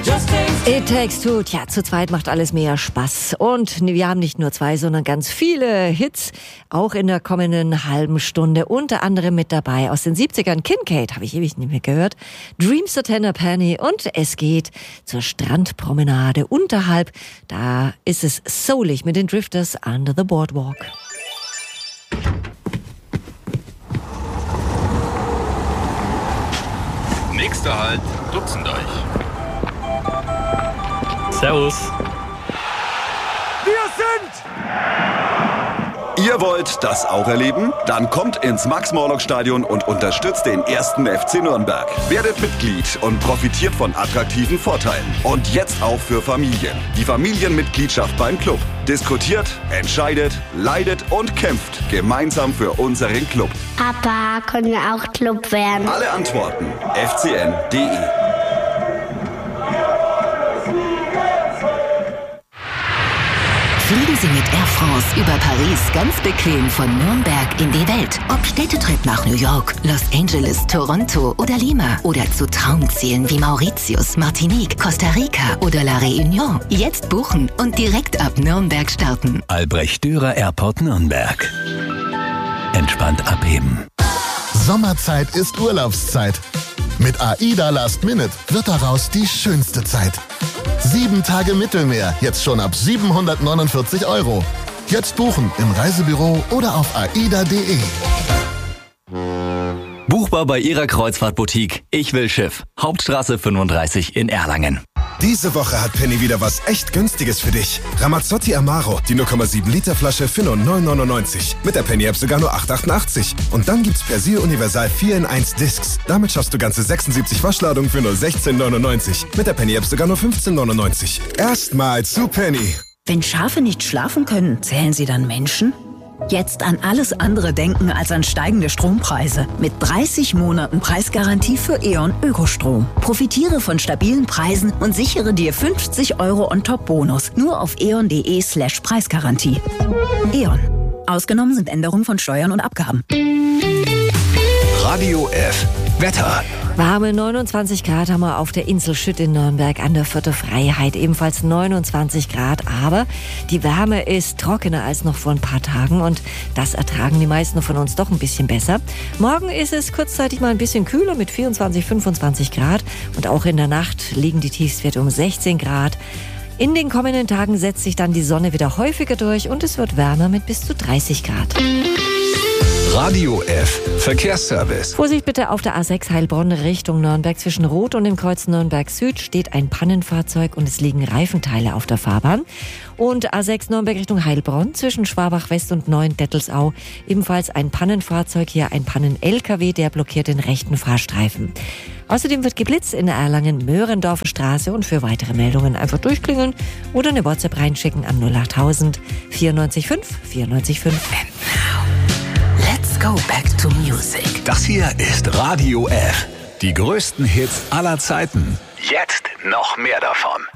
It Takes Two. Tja, zu zweit macht alles mehr Spaß. Und wir haben nicht nur 2, sondern ganz viele Hits, auch in der kommenden halben Stunde. Unter anderem mit dabei aus den 70ern Kincaid, habe ich ewig nicht mehr gehört, Dreams to Tender Penny und es geht zur Strandpromenade unterhalb. Da ist es soulig mit den Drifters Under the Boardwalk. Nächster Halt, Dutzenddeich. Servus. Wir sind... Ihr wollt das auch erleben? Dann kommt ins Max-Morlock-Stadion und unterstützt den 1. FC Nürnberg. Werdet Mitglied und profitiert von attraktiven Vorteilen. Und jetzt auch für Familien. Die Familienmitgliedschaft beim Club. Diskutiert, entscheidet, leidet und kämpft gemeinsam für unseren Club. Papa, können wir auch Club werden? Alle Antworten fcn.de. Fliegen Sie mit Air France über Paris ganz bequem von Nürnberg in die Welt. Ob Städtetrip nach New York, Los Angeles, Toronto oder Lima. Oder zu Traumzielen wie Mauritius, Martinique, Costa Rica oder La Réunion. Jetzt buchen und direkt ab Nürnberg starten. Albrecht Dürer Airport Nürnberg. Entspannt abheben. Sommerzeit ist Urlaubszeit. Mit AIDA Last Minute wird daraus die schönste Zeit. 7 Tage Mittelmeer, jetzt schon ab 749 €. Jetzt buchen im Reisebüro oder auf aida.de. Buchbar bei Ihrer Kreuzfahrtboutique. Ich will Schiff. Hauptstraße 35 in Erlangen. Diese Woche hat Penny wieder was echt Günstiges für dich. Ramazzotti Amaro, die 0,7 Liter Flasche für nur 9,99. Mit der Penny-App sogar nur 8,88. Und dann gibt's Persil Universal 4 in 1 Discs. Damit schaffst du ganze 76 Waschladungen für nur 16,99. Mit der Penny-App sogar nur 15,99. Erstmal zu Penny. Wenn Schafe nicht schlafen können, zählen sie dann Menschen? Jetzt an alles andere denken als an steigende Strompreise. Mit 30 Monaten Preisgarantie für E.ON Ökostrom. Profitiere von stabilen Preisen und sichere dir 50 € on-top-Bonus. Nur auf eon.de/Preisgarantie. E.ON. Ausgenommen sind Änderungen von Steuern und Abgaben. Radio F. Wetter. Warme 29 Grad haben wir auf der Insel Schütt in Nürnberg an der Vierter Freiheit. Ebenfalls 29 Grad, aber die Wärme ist trockener als noch vor ein paar Tagen und das ertragen die meisten von uns doch ein bisschen besser. Morgen ist es kurzzeitig mal ein bisschen kühler mit 24, 25 Grad und auch in der Nacht liegen die Tiefstwerte um 16 Grad. In den kommenden Tagen setzt sich dann die Sonne wieder häufiger durch und es wird wärmer mit bis zu 30 Grad. Radio F. Verkehrsservice. Vorsicht bitte auf der A6 Heilbronn Richtung Nürnberg. Zwischen Rot und dem Kreuz Nürnberg Süd steht ein Pannenfahrzeug und es liegen Reifenteile auf der Fahrbahn. Und A6 Nürnberg Richtung Heilbronn zwischen Schwabach West und Neuendettelsau. Ebenfalls ein Pannenfahrzeug, hier ein Pannen-LKW, der blockiert den rechten Fahrstreifen. Außerdem wird geblitzt in der Erlangen-Möhrendorfer Straße und für weitere Meldungen einfach durchklingeln oder eine WhatsApp reinschicken an 08000 94 5 94 5. Let's go back to music. Das hier ist Radio F. Die größten Hits aller Zeiten. Jetzt noch mehr davon.